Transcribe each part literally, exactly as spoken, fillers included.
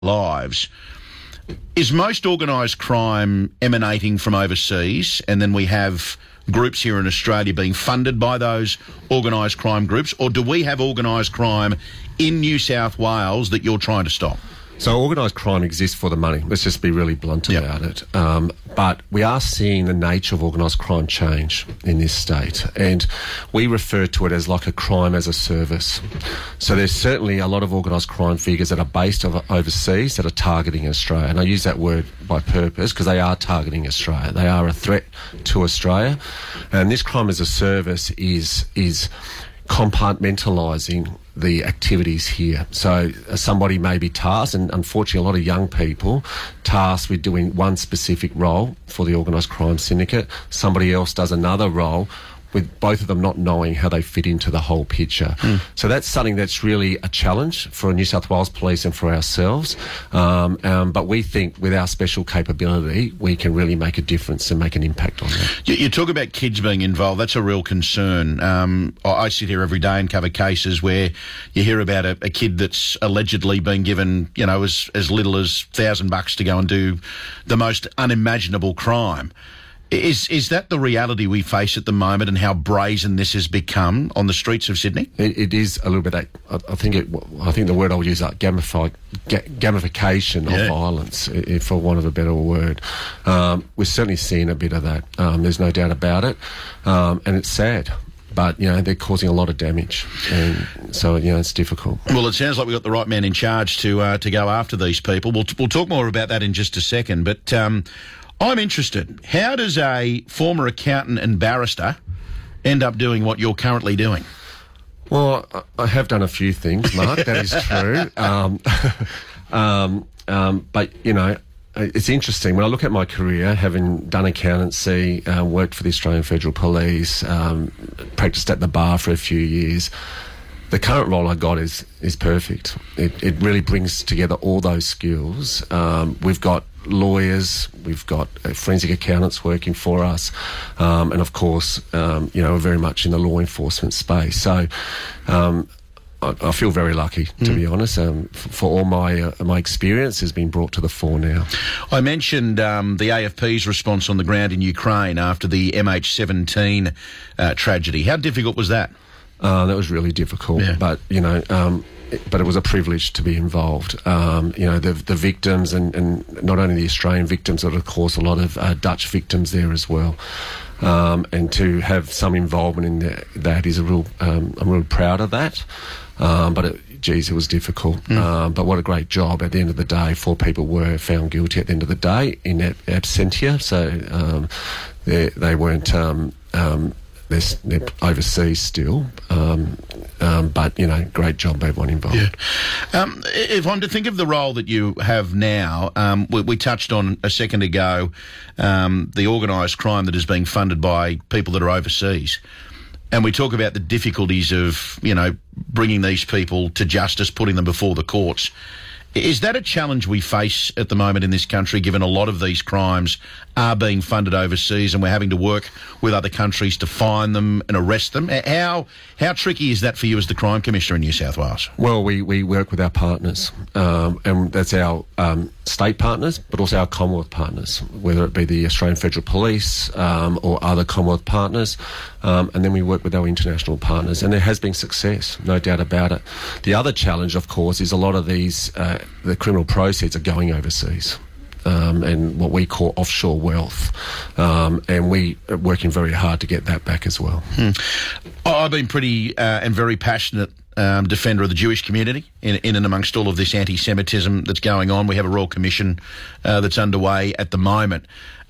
lives. Is most organised crime emanating from overseas, and then we have groups here in Australia being funded by those organised crime groups, or do we have organised crime in New South Wales that you're trying to stop? So organised crime exists for the money. Let's just be really blunt Yep. about it. Um, but we are seeing the nature of organised crime change in this state, and we refer to it as like a crime as a service. So there's certainly a lot of organised crime figures that are based over, overseas that are targeting Australia, and I use that word by purpose because they are targeting Australia. They are a threat to Australia, and this crime as a service is is compartmentalising the activities here. So uh, somebody may be tasked, and unfortunately a lot of young people tasked with doing one specific role for the organised crime syndicate. Somebody else does another role, with both of them not knowing how they fit into the whole picture. Mm. So that's something that's really a challenge for New South Wales Police and for ourselves. Um, um, but we think with our special capability, we can really make a difference and make an impact on that. You, you talk about kids being involved. That's a real concern. Um, I, I sit here every day and cover cases where you hear about a, a kid that's allegedly been given, you know, as, as little as a thousand bucks to go and do the most unimaginable crime. Is is that the reality we face at the moment, and how brazen this has become on the streets of Sydney? It, it is a little bit. I, I think it. I think the word I'll use is gamify, ga, gamification yeah. of violence, if for want of a better word. Um, we're certainly seeing a bit of that. Um, there's no doubt about it, um, and it's sad. But, you know, they're causing a lot of damage, and so, you know, it's difficult. Well, it sounds like we've got the right man in charge to uh, to go after these people. We'll, we'll talk more about that in just a second, but um, I'm interested. How does a former accountant and barrister end up doing what you're currently doing? Well, I have done a few things, Mark, that is true. Um, um, um, but, you know, it's interesting. When I look at my career, having done accountancy, uh, worked for the Australian Federal Police, um, practiced at the bar for a few years, the current role I got is is perfect. It, it really brings together all those skills. Um, we've got lawyers, we've got uh, forensic accountants working for us, um, and of course, um, you know, we're very much in the law enforcement space. So, um, I, I feel very lucky, to mm. be honest. Um, f- for all my uh, my experience has been brought to the fore now. I mentioned um, the A F P's response on the ground in Ukraine after the M H seventeen uh, tragedy. How difficult was that? Uh, that was really difficult, yeah. but, you know, um, it, but it was a privilege to be involved. Um, you know, the the victims, and, and not only the Australian victims, but of course a lot of uh, Dutch victims there as well. Um, and to have some involvement in the, that is a real, um, I'm real proud of that. Um, but it, geez, it was difficult. Mm. Um, but what a great job. At the end of the day, four people were found guilty at the end of the day in ab- absentia. So um, they, they weren't, um, um, they're, they're overseas still. Um, um, but, you know, great job, everyone involved. Yeah. Um, if I'm to think of the role that you have now, um, we, we touched on a second ago um, the organised crime that is being funded by people that are overseas. And we talk about the difficulties of, you know, bringing these people to justice, putting them before the courts. Is that a challenge we face at the moment in this country, given a lot of these crimes are being funded overseas and we're having to work with other countries to find them and arrest them? How how tricky is that for you as the Crime Commissioner in New South Wales? Well, we, we work with our partners, um, and that's our um, state partners, but also our Commonwealth partners, whether it be the Australian Federal Police um, or other Commonwealth partners, um, and then we work with our international partners, and there has been success, no doubt about it. The other challenge, of course, is a lot of these, uh, the criminal proceeds are going overseas. Um, and what we call offshore wealth, um, and we are working very hard to get that back as well. Hmm. I've been pretty uh, and very passionate um, defender of the Jewish community in, in and amongst all of this anti-Semitism that's going on. We have a Royal Commission uh, that's underway at the moment.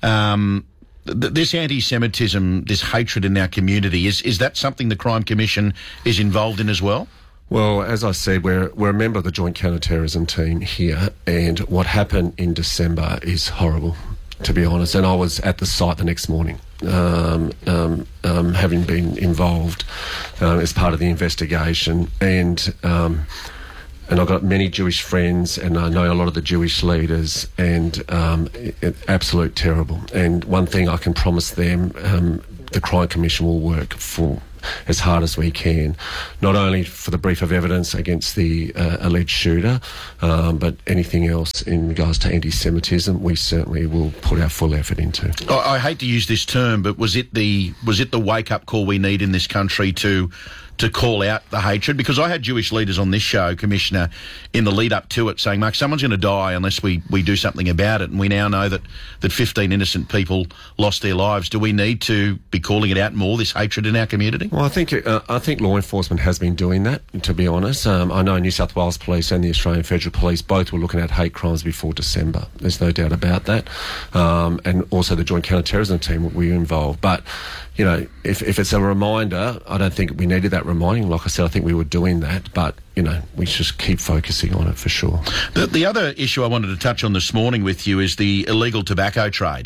Um, th- this anti-Semitism, this hatred in our community, is is that something the Crime Commission is involved in as well? Well, as I said, we're we're a member of the Joint Counter-Terrorism team here, and what happened in December is horrible, to be honest. And I was at the site the next morning, um, um, um, having been involved uh, as part of the investigation, and um, and I've got many Jewish friends, and I know a lot of the Jewish leaders, and um, it, it, absolute terrible. And one thing I can promise them, um, the Crime Commission will work for as hard as we can, not only for the brief of evidence against the uh, alleged shooter, um, but anything else in regards to anti-Semitism, we certainly will put our full effort into. I, I hate to use this term, but was it the was it the wake-up call we need in this country to to call out the hatred? Because I had Jewish leaders on this show, Commissioner, in the lead-up to it, saying, Mark, someone's going to die unless we, we do something about it. And we now know that, that fifteen innocent people lost their lives. Do we need to be calling it out more, this hatred in our community? Well, I think uh, I think law enforcement has been doing that, to be honest. Um, I know New South Wales Police and the Australian Federal Police both were looking at hate crimes before December. There's no doubt about that. Um, and also the Joint Counter-Terrorism team were involved. But, you know, if, if it's a reminder, I don't think we needed that reminding. Like I said, I think we were doing that, but, you know, we just keep focusing on it for sure. The, the other issue I wanted to touch on this morning with you is the illegal tobacco trade.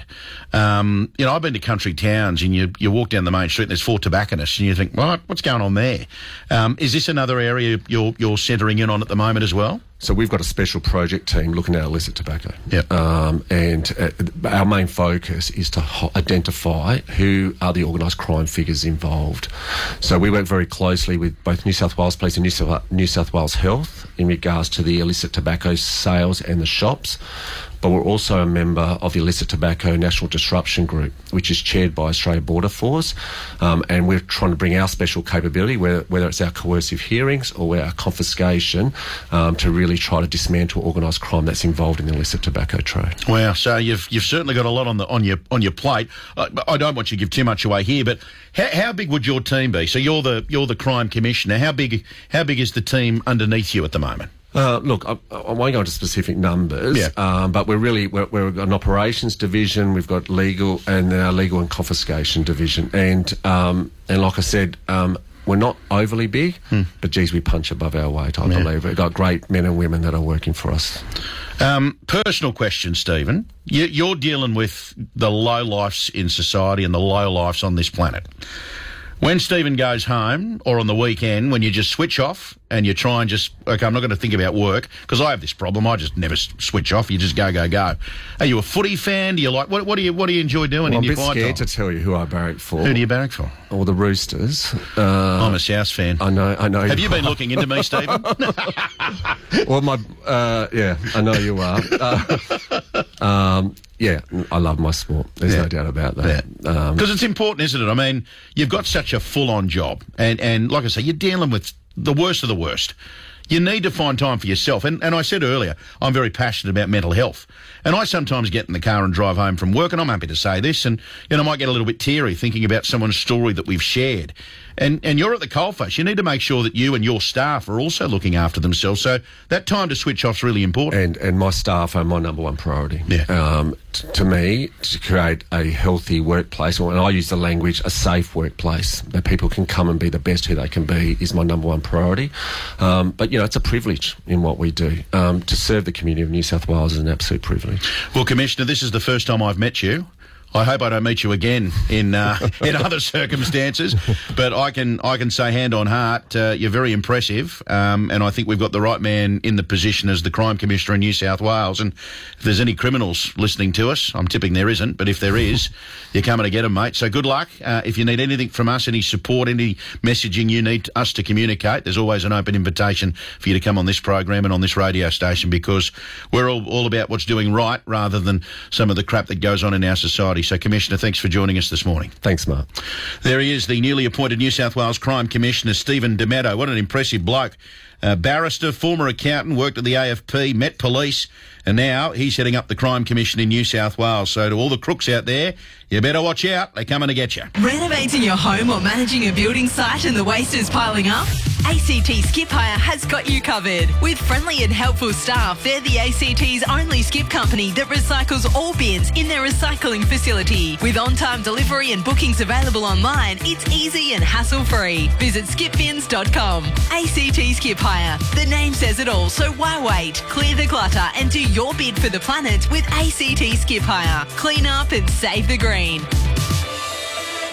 Um, you know, I've been to country towns and you, you walk down the main street and there's four tobacconists and you think, well, what's going on there? Um, is this another area you're, you're centering in on at the moment as well? So we've got a special project team looking at illicit tobacco. Yep. Um, and uh, our main focus is to ho- identify who are the organised crime figures involved. So we work very closely with both New South Wales Police and New South, New South Wales Health in regards to the illicit tobacco sales and the shops. But we're also a member of the Illicit Tobacco National Disruption Group, which is chaired by Australia Border Force, um, and we're trying to bring our special capability, whether, whether it's our coercive hearings or our confiscation, um, to really try to dismantle organised crime that's involved in the illicit tobacco trade. Wow, so you've you've certainly got a lot on the on your on your plate. I, I don't want you to give too much away here, but how, how big would your team be? So you're the you're the crime commissioner. How big how big is the team underneath you at the moment? Uh, look, I, I won't go into specific numbers, yeah. um, but we're really, we're, we're an operations division, we've got legal and our legal and confiscation division. And, um, and like I said, um, we're not overly big, hmm. but geez, we punch above our weight, I yeah. believe. We've got great men and women that are working for us. Um, personal question, Stephen. You, you're dealing with the low-lifes in society and the low-lifes on this planet. When Stephen goes home or on the weekend, when you just switch off and you try and just, okay, I'm not going to think about work, because I have this problem. I just never s- switch off. You just go, go, go. Are you a footy fan? Do you like, what, what do you what do you enjoy doing well, in I'm your quiet time? I'm a bit scared to tell you who I barrack for. Who do you barrack for? Or the Roosters. Uh, I'm a South fan. I know, I know. Have you, you been looking into me, Stephen? Well, my, uh, yeah, I know you are. Uh, um, Yeah, I love my sport. There's yeah. no doubt about that. Because yeah. um, it's important, isn't it? I mean, you've got such a full-on job. And, and like I say, you're dealing with the worst of the worst. You need to find time for yourself. And, and I said earlier, I'm very passionate about mental health. And I sometimes get in the car and drive home from work, and I'm happy to say this, and you know, I might get a little bit teary thinking about someone's story that we've shared. And and you're at the coalface. You need to make sure that you and your staff are also looking after themselves. So that time to switch off is really important. And and my staff are my number one priority. Yeah. Um, t- to me, to create a healthy workplace, and I use the language, a safe workplace, that people can come and be the best who they can be, is my number one priority. Um, but, you know, it's a privilege in what we do. Um, to serve the community of New South Wales is an absolute privilege. Well, Commissioner, this is the first time I've met you. I hope I don't meet you again in uh, in other circumstances, but I can I can say hand on heart, uh, you're very impressive, um, and I think we've got the right man in the position as the Crime Commissioner in New South Wales. And if there's any criminals listening to us, I'm tipping there isn't, but if there is, you're coming to get them, mate. So good luck. Uh, if you need anything from us, any support, any messaging you need us to communicate, there's always an open invitation for you to come on this program and on this radio station, because we're all, all about what's doing right rather than some of the crap that goes on in our society. So, Commissioner, thanks for joining us this morning. Thanks, Mark. There he is, the newly appointed New South Wales Crime Commissioner, Stephen Di Matto. What an impressive bloke. Uh, barrister, former accountant, worked at the A F P, met police, and now he's heading up the Crime Commission in New South Wales. So to all the crooks out there, you better watch out. They're coming to get you. Renovating your home or managing a building site and the waste is piling up? A C T Skip Hire has got you covered. With friendly and helpful staff, they're the A C T's only skip company that recycles all bins in their recycling facility. With on-time delivery and bookings available online, it's easy and hassle-free. Visit skip bins dot com. A C T Skip Hire. The name says it all, so why wait? Clear the clutter and do your bid for the planet with A C T Skip Hire. Clean up and save the green.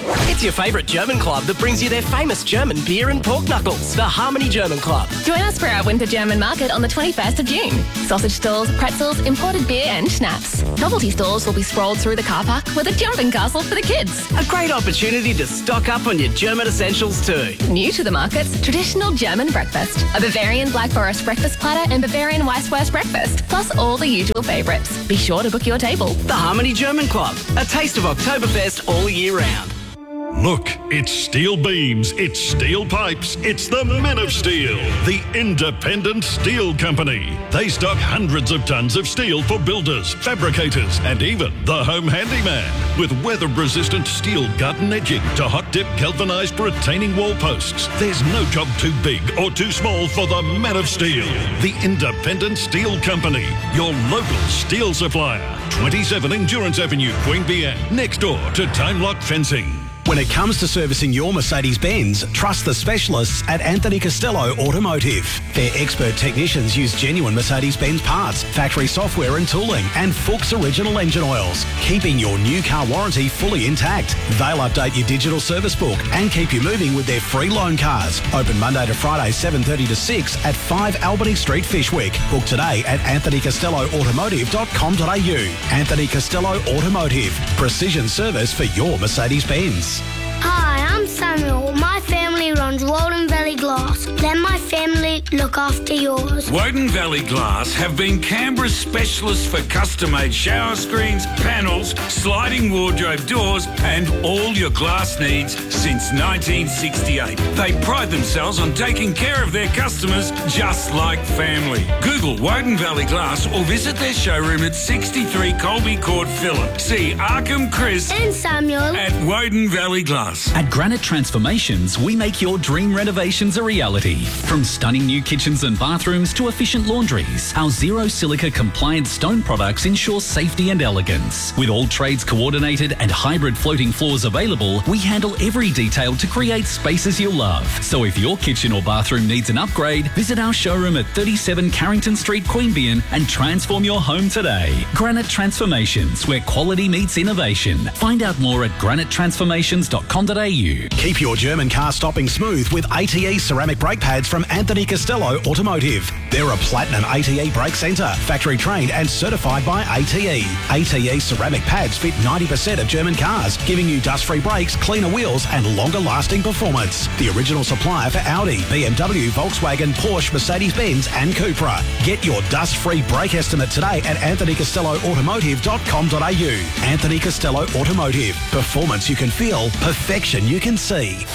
It's your favourite German club that brings you their famous German beer and pork knuckles, the Harmony German Club. Join us for our Winter German Market on the twenty-first of June. Sausage stalls, pretzels, imported beer and schnapps. Novelty stores will be sprawled through the car park with a jumping castle for the kids. A great opportunity to stock up on your German essentials too. New to the markets, traditional German breakfast. A Bavarian Black Forest breakfast platter and Bavarian Weisswurst breakfast, plus all the usual favourites. Be sure to book your table. The Harmony German Club, a taste of Oktoberfest all year round. Look, it's steel beams, it's steel pipes, it's the Men of Steel, the independent steel company. They stock hundreds of tons of steel for builders, fabricators, and even the home handyman. With weather-resistant steel gut and edging to hot-dip galvanised retaining wall posts, there's no job too big or too small for the Men of Steel, the independent steel company, your local steel supplier. twenty-seven Endurance Avenue, Queanbeyan, next door to Time Lock Fencing. When it comes to servicing your Mercedes-Benz, trust the specialists at Anthony Costello Automotive. Their expert technicians use genuine Mercedes-Benz parts, factory software and tooling, and Fuchs original engine oils, keeping your new car warranty fully intact. They'll update your digital service book and keep you moving with their free loan cars. Open Monday to Friday, seven thirty to six at five Albany Street, Fishwick. Book today at anthony costello automotive dot com dot a u. Anthony Costello Automotive. Precision service for your Mercedes-Benz. Hi, I'm Samuel. My family runs Walden Valley Glass. Let my family look after yours. Woden Valley Glass have been Canberra's specialists for custom-made shower screens, panels, sliding wardrobe doors and all your glass needs since nineteen sixty-eight. They pride themselves on taking care of their customers just like family. Google Woden Valley Glass or visit their showroom at sixty-three Colby Court, Phillip. See Arkham Chris and Samuel at Woden Valley Glass. At Granite Transformations, we make your dream renovations a reality. From stunning new kitchens and bathrooms to efficient laundries, our zero silica compliant stone products ensure safety and elegance. With all trades coordinated and hybrid floating floors available, we handle every detail to create spaces you'll love. So if your kitchen or bathroom needs an upgrade, visit our showroom at thirty-seven Carrington Street, Queanbeyan and transform your home today. Granite Transformations, where quality meets innovation. Find out more at granite transformations dot com dot a u. Keep your German car stopping smooth with A T E ceramic brake pads from Anthony Costello Automotive. They're a platinum A T E brake centre, factory trained and certified by A T E. A T E ceramic pads fit ninety percent of German cars, giving you dust-free brakes, cleaner wheels and longer-lasting performance. The original supplier for Audi, B M W, Volkswagen, Porsche, Mercedes-Benz and Cupra. Get your dust-free brake estimate today at anthony costello automotive dot com dot a u. Anthony Costello Automotive. Performance you can feel, perfection you can see.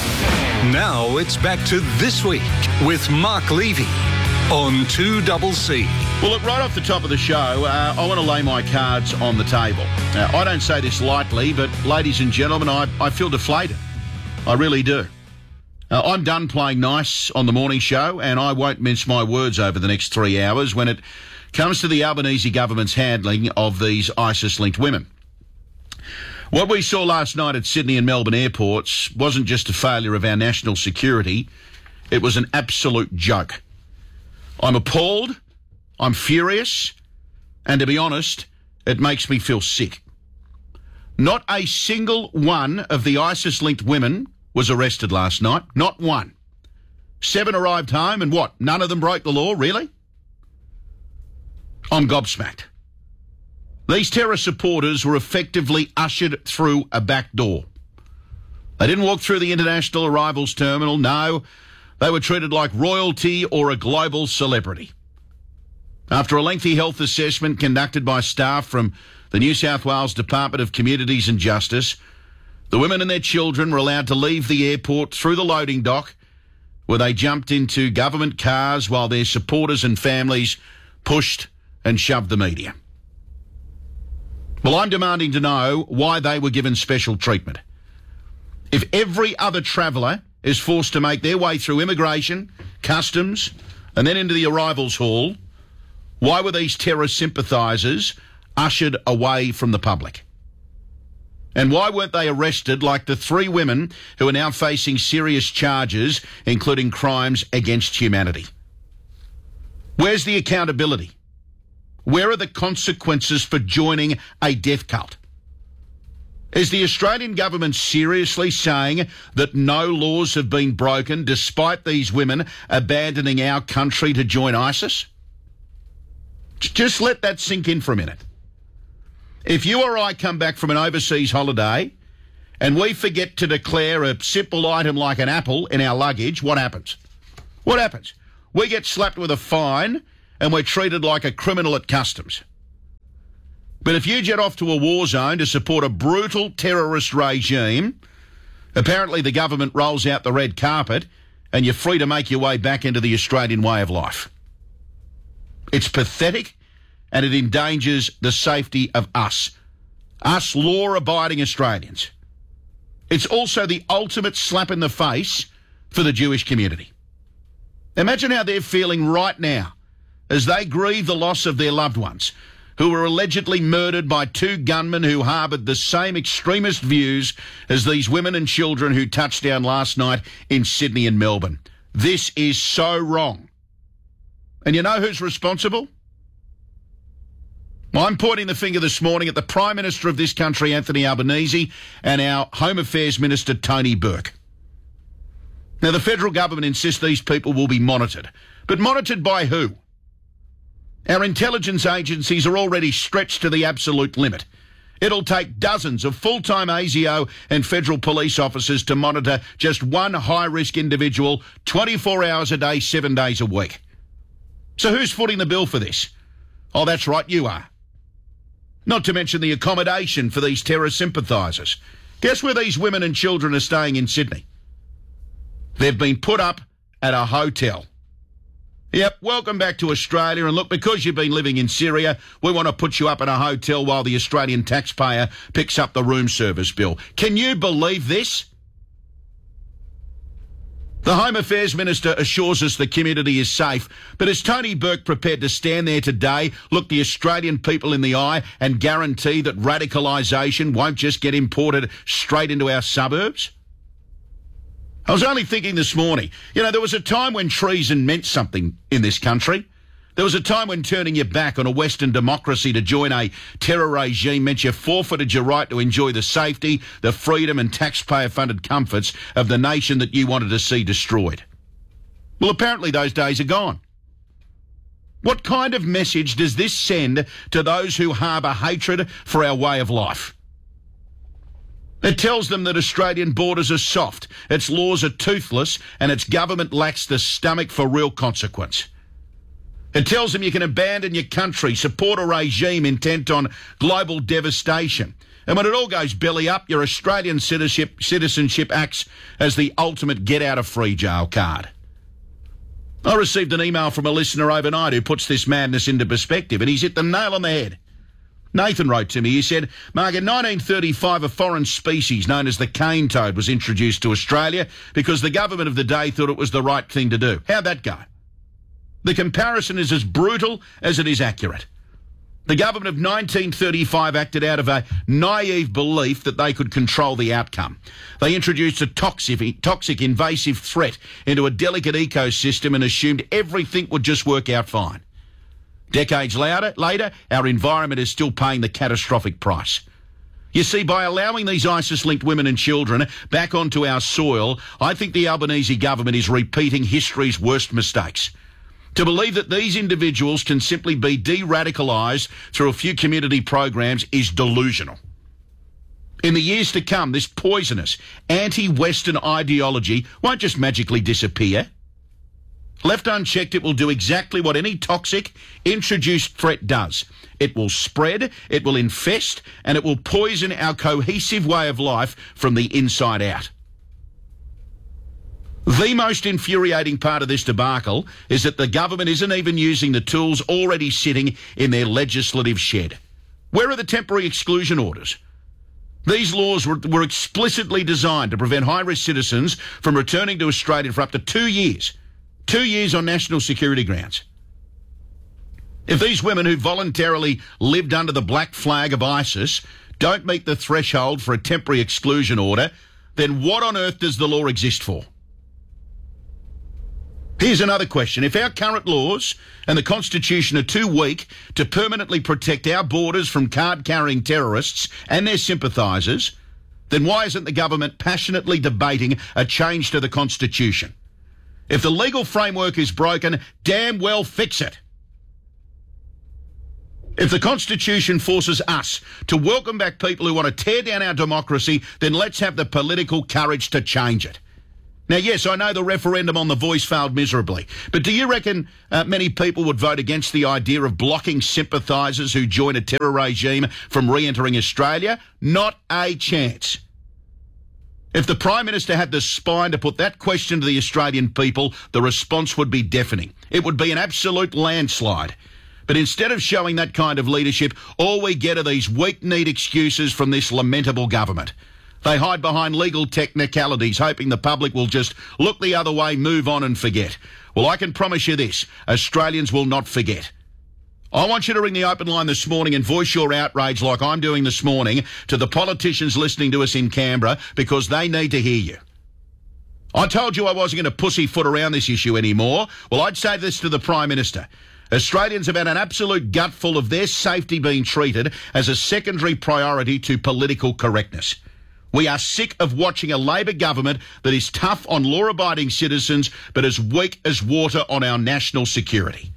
Now it's back to This Week with Mark Levy on two C C. Well, look, right off the top of the show, uh, I want to lay my cards on the table. Now, I don't say this lightly, but ladies and gentlemen, I, I feel deflated. I really do. Uh, I'm done playing nice on the morning show, and I won't mince my words over the next three hours when it comes to the Albanese government's handling of these ISIS-linked women. What we saw last night at Sydney and Melbourne airports wasn't just a failure of our national security, it was an absolute joke. I'm appalled, I'm furious, and to be honest, it makes me feel sick. Not a single one of the ISIS-linked women was arrested last night, not one. Seven arrived home and what, none of them broke the law, really? I'm gobsmacked. These terror supporters were effectively ushered through a back door. They didn't walk through the international arrivals terminal, no. They were treated like royalty or a global celebrity. After a lengthy health assessment conducted by staff from the New South Wales Department of Communities and Justice, the women and their children were allowed to leave the airport through the loading dock, where they jumped into government cars while their supporters and families pushed and shoved the media. Well, I'm demanding to know why they were given special treatment. If every other traveller is forced to make their way through immigration, customs, and then into the arrivals hall, why were these terror sympathisers ushered away from the public? And why weren't they arrested like the three women who are now facing serious charges, including crimes against humanity? Where's the accountability? Where are the consequences for joining a death cult? Is the Australian government seriously saying that no laws have been broken despite these women abandoning our country to join ISIS? Just let that sink in for a minute. If you or I come back from an overseas holiday and we forget to declare a simple item like an apple in our luggage, what happens? What happens? We get slapped with a fine and we're treated like a criminal at customs. But if you jet off to a war zone to support a brutal terrorist regime, apparently the government rolls out the red carpet and you're free to make your way back into the Australian way of life. It's pathetic and it endangers the safety of us, us law-abiding Australians. It's also the ultimate slap in the face for the Jewish community. Imagine how they're feeling right now as they grieve the loss of their loved ones, who were allegedly murdered by two gunmen who harboured the same extremist views as these women and children who touched down last night in Sydney and Melbourne. This is so wrong. And you know who's responsible? Well, I'm pointing the finger this morning at the Prime Minister of this country, Anthony Albanese, and our Home Affairs Minister, Tony Burke. Now, the federal government insists these people will be monitored. But monitored by who? Our intelligence agencies are already stretched to the absolute limit. It'll take dozens of full-time A S I O and federal police officers to monitor just one high-risk individual twenty-four hours a day, seven days a week. So who's footing the bill for this? Oh, that's right, you are. Not to mention the accommodation for these terror sympathisers. Guess where these women and children are staying in Sydney? They've been put up at a hotel. Yep, welcome back to Australia, and look, because you've been living in Syria, we want to put you up in a hotel while the Australian taxpayer picks up the room service bill. Can you believe this? The Home Affairs Minister assures us the community is safe, but is Tony Burke prepared to stand there today, look the Australian people in the eye and guarantee that radicalisation won't just get imported straight into our suburbs? I was only thinking this morning, you know, there was a time when treason meant something in this country. There was a time when turning your back on a Western democracy to join a terror regime meant you forfeited your right to enjoy the safety, the freedom and taxpayer-funded comforts of the nation that you wanted to see destroyed. Well, apparently those days are gone. What kind of message does this send to those who harbour hatred for our way of life? It tells them that Australian borders are soft, its laws are toothless, and its government lacks the stomach for real consequence. It tells them you can abandon your country, support a regime intent on global devastation. And when it all goes belly up, your Australian citizenship, citizenship acts as the ultimate get-out-of-free-jail card. I received an email from a listener overnight who puts this madness into perspective, and he's hit the nail on the head. Nathan wrote to me, he said, Mark, in nineteen thirty-five, a foreign species known as the cane toad was introduced to Australia because the government of the day thought it was the right thing to do. How'd that go? The comparison is as brutal as it is accurate. The government of nineteen thirty-five acted out of a naive belief that they could control the outcome. They introduced a toxic, toxic invasive threat into a delicate ecosystem and assumed everything would just work out fine. Decades later, later, our environment is still paying the catastrophic price. You see, by allowing these ISIS-linked women and children back onto our soil, I think the Albanese government is repeating history's worst mistakes. To believe that these individuals can simply be de-radicalised through a few community programs is delusional. In the years to come, this poisonous, anti-Western ideology won't just magically disappear. Left unchecked, it will do exactly what any toxic, introduced threat does. It will spread, it will infest, and it will poison our cohesive way of life from the inside out. The most infuriating part of this debacle is that the government isn't even using the tools already sitting in their legislative shed. Where are the temporary exclusion orders? These laws were, were explicitly designed to prevent high-risk citizens from returning to Australia for up to two years. Two years on national security grounds. If these women who voluntarily lived under the black flag of ISIS don't meet the threshold for a temporary exclusion order, then what on earth does the law exist for? Here's another question. If our current laws and the Constitution are too weak to permanently protect our borders from card-carrying terrorists and their sympathisers, then why isn't the government passionately debating a change to the Constitution? If the legal framework is broken, damn well fix it. If the Constitution forces us to welcome back people who want to tear down our democracy, then let's have the political courage to change it. Now, yes, I know the referendum on the voice failed miserably, but do you reckon uh, many people would vote against the idea of blocking sympathisers who join a terror regime from re-entering Australia? Not a chance. If the Prime Minister had the spine to put that question to the Australian people, the response would be deafening. It would be an absolute landslide. But instead of showing that kind of leadership, all we get are these weak-kneed excuses from this lamentable government. They hide behind legal technicalities, hoping the public will just look the other way, move on and forget. Well, I can promise you this, Australians will not forget. I want you to ring the open line this morning and voice your outrage like I'm doing this morning to the politicians listening to us in Canberra, because they need to hear you. I told you I wasn't going to pussyfoot around this issue anymore. Well, I'd say this to the Prime Minister. Australians have had an absolute gutful of their safety being treated as a secondary priority to political correctness. We are sick of watching a Labor government that is tough on law-abiding citizens but as weak as water on our national security.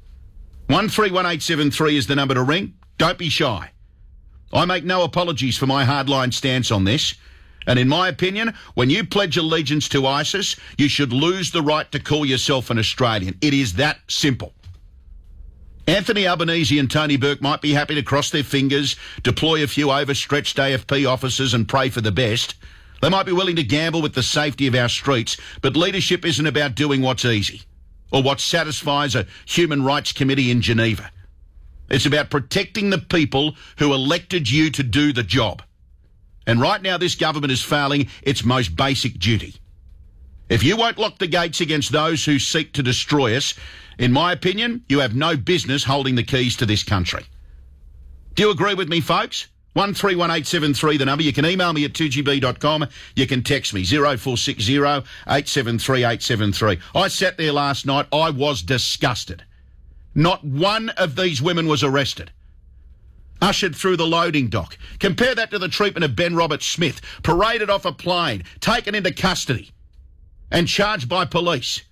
one three one eight seven three is the number to ring. Don't be shy. I make no apologies for my hardline stance on this. And in my opinion, when you pledge allegiance to ISIS, you should lose the right to call yourself an Australian. It is that simple. Anthony Albanese and Tony Burke might be happy to cross their fingers, deploy a few overstretched A F P officers and pray for the best. They might be willing to gamble with the safety of our streets, but leadership isn't about doing what's easy or what satisfies a human rights committee in Geneva. It's about protecting the people who elected you to do the job. And right now this government is failing its most basic duty. If you won't lock the gates against those who seek to destroy us, in my opinion, you have no business holding the keys to this country. Do you agree with me, folks? one three one eight seven three, the number. You can email me at two g b dot com. You can text me, zero four six zero eight seven three eight seven three. I sat there last night. I was disgusted. Not one of these women was arrested. Ushered through the loading dock. Compare that to the treatment of Ben Roberts-Smith, paraded off a plane, taken into custody and charged by police.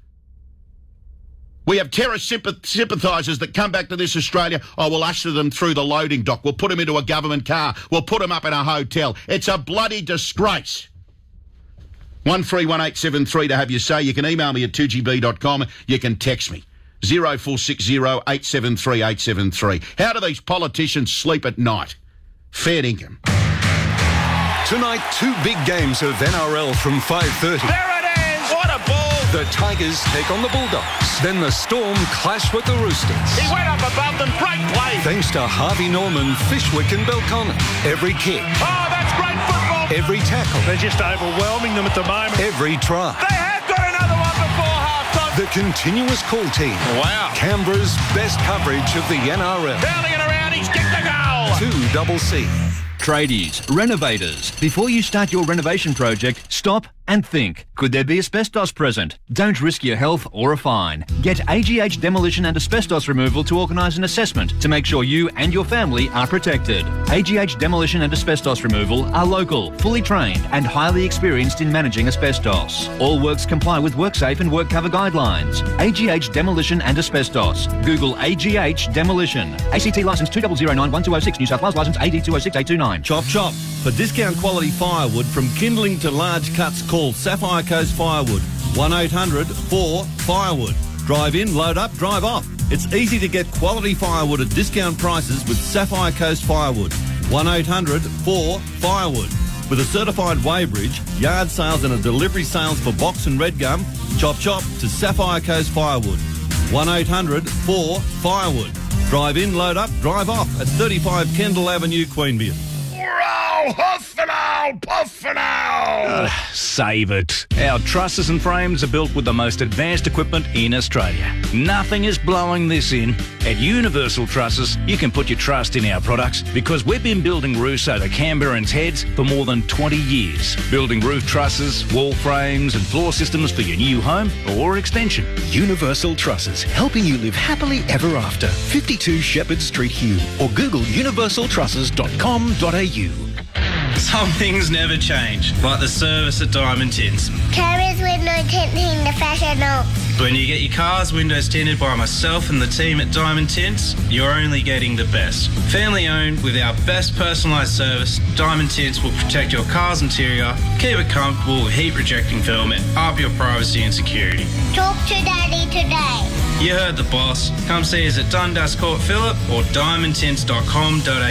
We have terrorist sympath- sympathisers that come back to this Australia. Oh, we'll usher them through the loading dock. We'll put them into a government car. We'll put them up in a hotel. It's a bloody disgrace. one three one eight seven three to have your say. You can email me at two g b dot com. You can text me. zero four six zero eight seven three eight seven three. How do these politicians sleep at night? Fair dinkum. Tonight, two big games of N R L from five thirty. There it is! What a ball! The Tigers take on the Bulldogs. Then the Storm clash with the Roosters. He went up above them. Great play! Thanks to Harvey Norman, Fishwick and Belconnen. Every kick. Oh, that's great football! Every tackle. They're just overwhelming them at the moment. Every try. They have got another one before half-time. The continuous call team. Wow. Canberra's best coverage of the N R L. Down and around, he's kicked the goal! two double C. Tradies, renovators. Before you start your renovation project, stop and think. Could there be asbestos present? Don't risk your health or a fine. Get A G H Demolition and Asbestos Removal to organise an assessment to make sure you and your family are protected. A G H Demolition and Asbestos Removal are local, fully trained and highly experienced in managing asbestos. All works comply with WorkSafe and WorkCover guidelines. A G H Demolition and Asbestos. Google A G H Demolition. A C T licence two zero zero nine one two zero six, New South Wales licence A D two zero six eight two nine. Chop chop. For discount quality firewood from kindling to large cuts, call Sapphire Coast Firewood. one eight hundred four firewood. Drive in, load up, drive off. It's easy to get quality firewood at discount prices with Sapphire Coast Firewood. one eight hundred four firewood. With a certified weighbridge, yard sales and a delivery sales for box and red gum, chop chop to Sapphire Coast Firewood. one eight hundred four firewood. Drive in, load up, drive off at thirty-five Kendall Avenue, Queanbeyan. Wow, huff and owl, puff and owl! Uh, save it. Our trusses and frames are built with the most advanced equipment in Australia. Nothing is blowing this in. At Universal Trusses, you can put your trust in our products because we've been building roofs over Canberrans' heads for more than twenty years. Building roof trusses, wall frames and floor systems for your new home or extension. Universal Trusses, helping you live happily ever after. fifty-two Shepherd Street, Hume, or Google universal trusses dot com dot a u. Some things never change, like the service at Diamond Tints. Carriers window tinting the professional. When you get your car's windows tinted by myself and the team at Diamond Tints, you're only getting the best. Family owned with our best personalised service, Diamond Tints will protect your car's interior, keep it comfortable with heat rejecting film and up your privacy and security. Talk to Daddy today. You heard the boss. Come see us at Dundas Court Phillip or diamond tints dot com dot a u.